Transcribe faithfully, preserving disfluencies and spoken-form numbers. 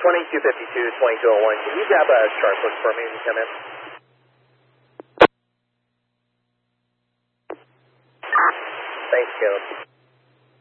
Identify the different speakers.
Speaker 1: twenty-two fifty-two, twenty-two oh one. Can you grab a chart book for me when you come in? Thanks, Caleb.